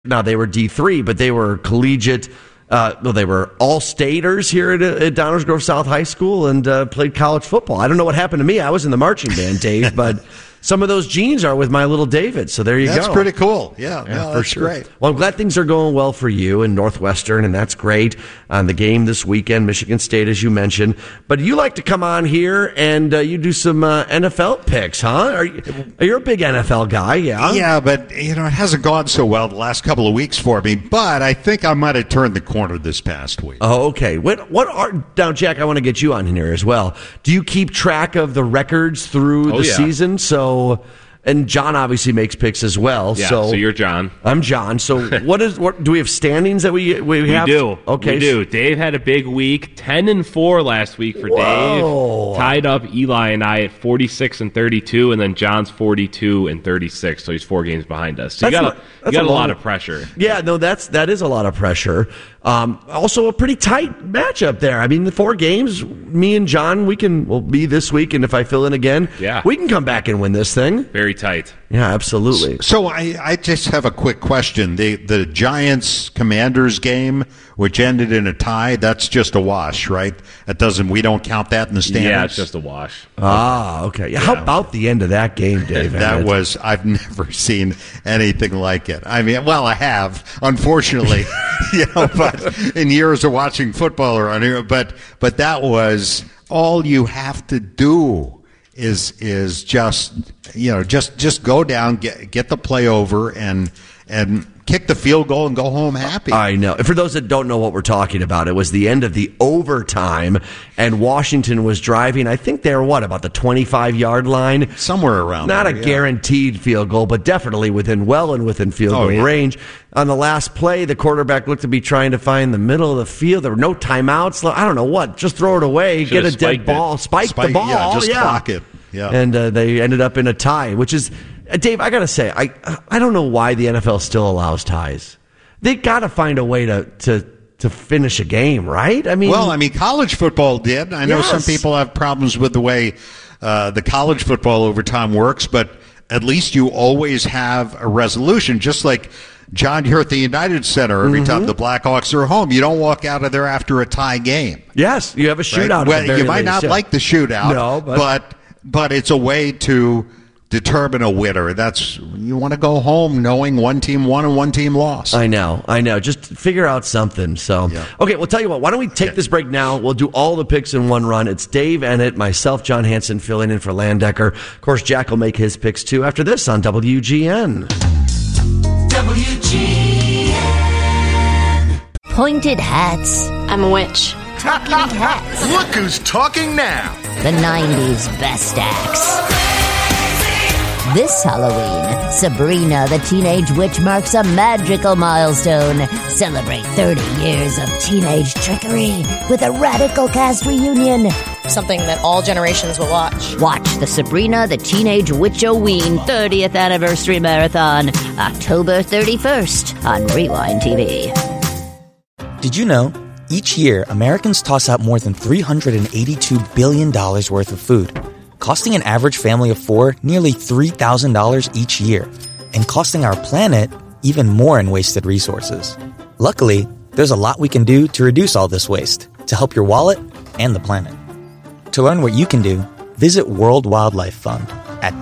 Now, they were D3, but they were collegiate. They were all-staters here at Downers Grove South High School and played college football. I don't know what happened to me. I was in the marching band, Dave, but some of those genes are with my little David, so there you go. That's pretty cool. Yeah, no, for sure. Great. Well, I'm glad things are going well for you in Northwestern, and that's great. On the game this weekend, Michigan State, as you mentioned. But you like to come on here and you do some NFL picks, huh? You're a big NFL guy, yeah? Yeah, but it hasn't gone so well the last couple of weeks for me. But I think I might have turned the corner this past week. Oh, okay. Now, Jack, I want to get you on here as well. Do you keep track of the records through the season? And John obviously makes picks as well. Yeah, so you're John. I'm John. So what do we have standings that we have? We do. Okay. We do. Dave had a big week, 10-4 last week for Dave. Tied up Eli and I at 46-32, and then John's 42-36. So he's 4 games behind us. So you got a lot of pressure. Yeah, no, that is a lot of pressure. Also a pretty tight matchup there. I mean, the 4 games, me and John, we'll be this week, and if I fill in again, we can come back and win this thing. Very tight. Yeah, absolutely. So I just have a quick question. The Giants-Commanders game, which ended in a tie, that's just a wash, right? We don't count that in the standings? Yeah, it's just a wash. Ah, okay. Yeah, how about the end of that game, Dave? I've never seen anything like it. I mean, well, I have, unfortunately, but in years of watching football around here, but that was all you have to do is just go down, get the play over, and kick the field goal and go home happy. I know. For those that don't know what we're talking about, it was the end of the overtime, and Washington was driving. I think they were about the 25-yard line, somewhere around. Not a guaranteed field goal, but definitely within field goal range. On the last play, the quarterback looked to be trying to find the middle of the field. There were no timeouts. I don't know what. Just throw it away. Get a dead ball. Spike the ball. Yeah, just clock it. Yeah. And they ended up in a tie, which is, Dave, I got to say, I don't know why the NFL still allows ties. They got to find a way to finish a game, right? I mean, college football did. I know some people have problems with the way the college football overtime works, but at least you always have a resolution, just like John, here at the United Center, every time the Blackhawks are home, you don't walk out of there after a tie game. Yes, you have a shootout. Right? Well, you might not like the shootout, but it's a way to determine a winner. You want to go home knowing one team won and one team lost. I know. Just figure out something. So, Okay, we'll tell you what. Why don't we take this break now? We'll do all the picks in one run. It's Dave Ennett, myself, John Hansen, filling in for Landecker. Of course, Jack will make his picks too after this on WGN. WGN. Pointed hats. I'm a witch. Talking hats. Look who's talking now. The 90s best acts. This Halloween, Sabrina the Teenage Witch marks a magical milestone. Celebrate 30 years of teenage trickery with a radical cast reunion. Something that all generations will watch. Watch the Sabrina the Teenage Witch-O-Ween 30th Anniversary Marathon, October 31st on Rewind TV. Did you know, each year, Americans toss out more than $382 billion worth of food, costing an average family of 4 nearly $3,000 each year, and costing our planet even more in wasted resources. Luckily, there's a lot we can do to reduce all this waste, to help your wallet and the planet. To learn what you can do, visit World Wildlife Fund at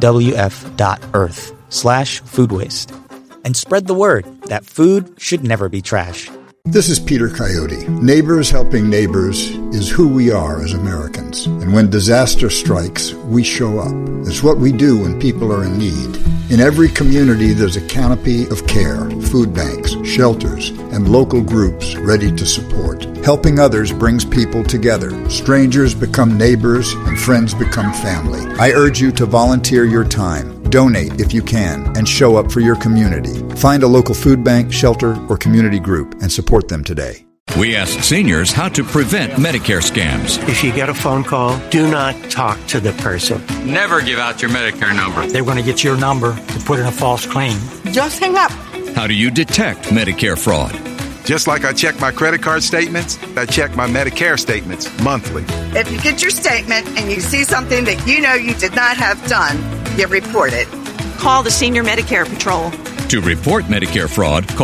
wwf.earth/food waste. And spread the word that food should never be trash. This is Peter Coyote. Neighbors helping neighbors is who we are as Americans. And when disaster strikes, we show up. It's what we do when people are in need. In every community, there's a canopy of care, food banks, shelters, and local groups ready to support. Helping others brings people together. Strangers become neighbors, and friends become family. I urge you to volunteer your time. Donate if you can, and show up for your community. Find a local food bank, shelter, or community group and support them today. We asked seniors how to prevent Medicare scams. If you get a phone call, do not talk to the person. Never give out your Medicare number. They're going to get your number to put in a false claim. Just hang up. How do you detect Medicare fraud? Just like I check my credit card statements, I check my Medicare statements monthly. If you get your statement and you see something that you know you did not have done, you report it. Call the Senior Medicare Patrol. To report Medicare fraud, call